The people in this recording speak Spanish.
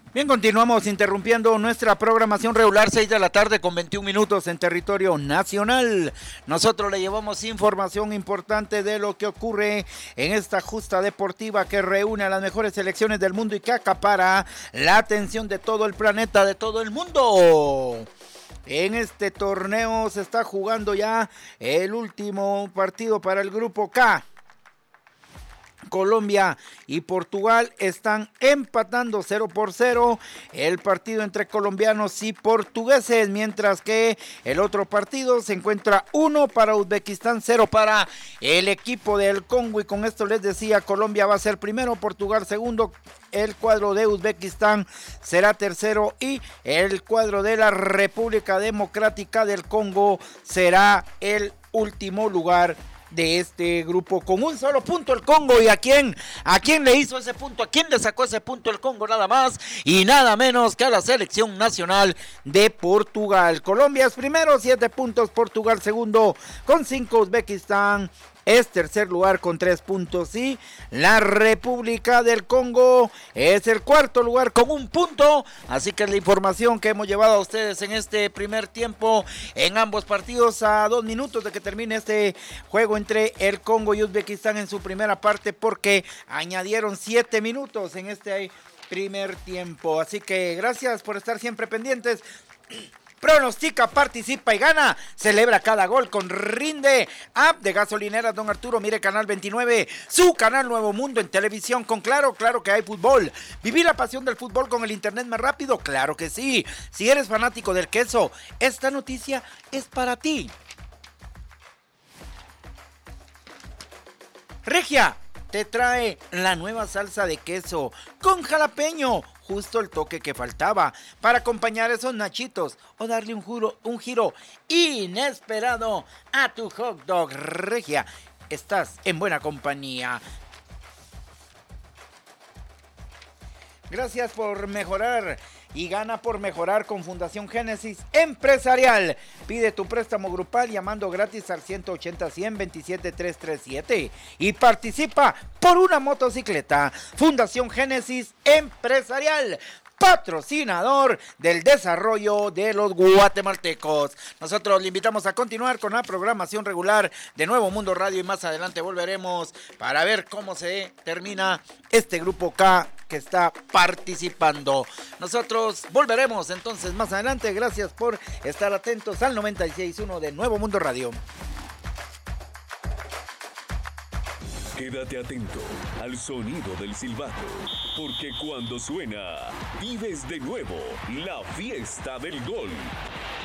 Bien, continuamos interrumpiendo nuestra programación regular, 6 de la tarde con 21 minutos en territorio nacional. Nosotros le llevamos información importante de lo que ocurre en esta justa deportiva que reúne a las mejores selecciones del mundo y que acapara la atención de todo el planeta, de todo el mundo. En este torneo se está jugando ya el último partido para el grupo K. Colombia y Portugal están empatando 0-0 el partido entre colombianos y portugueses, mientras que el otro partido se encuentra 1 para Uzbekistán, 0 para el equipo del Congo. Y con esto les decía, Colombia va a ser primero, Portugal segundo, el cuadro de Uzbekistán será tercero y el cuadro de la República Democrática del Congo será el último lugar de este grupo, con un solo punto el Congo. ¿Y a quién le hizo ese punto? ¿A quién le sacó ese punto el Congo? Nada más y nada menos que a la selección nacional de Portugal. Colombia es primero, 7 puntos, Portugal segundo con 5, Uzbekistán es tercer lugar con 3 puntos y la República del Congo es el cuarto lugar con 1 punto. Así que es la información que hemos llevado a ustedes en este primer tiempo en ambos partidos, a 2 minutos de que termine este juego entre el Congo y Uzbekistán en su primera parte, porque añadieron 7 minutos en este primer tiempo. Así que gracias por estar siempre pendientes. Pronostica, participa y gana. Celebra cada gol con Rinde, app de gasolineras Don Arturo. Mire Canal 29, su canal Nuevo Mundo en televisión con Claro que hay fútbol. Vivir la pasión del fútbol con el internet más rápido, claro que sí. Si eres fanático del queso, esta noticia es para ti. Regia te trae la nueva salsa de queso con jalapeño, justo el toque que faltaba para acompañar esos nachitos o darle un giro inesperado a tu hot dog. Regia, estás en buena compañía. Gracias por mejorar y gana por mejorar con Fundación Génesis Empresarial. Pide tu préstamo grupal llamando gratis al 180-100-27337 y participa por una motocicleta. Fundación Génesis Empresarial, patrocinador del desarrollo de los guatemaltecos. Nosotros le invitamos a continuar con la programación regular de Nuevo Mundo Radio y más adelante volveremos para ver cómo se termina este grupo K que está participando. Nosotros volveremos entonces más adelante. Gracias por estar atentos al 96.1 de Nuevo Mundo Radio. Quédate atento al sonido del silbato, porque cuando suena, vives de nuevo la fiesta del gol.